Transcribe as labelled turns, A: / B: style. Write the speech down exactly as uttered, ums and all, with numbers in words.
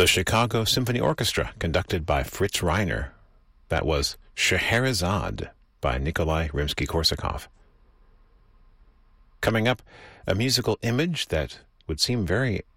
A: The Chicago Symphony Orchestra, conducted by Fritz Reiner. That was Scheherazade by Nikolai Rimsky-Korsakov. Coming up, a musical image that would seem very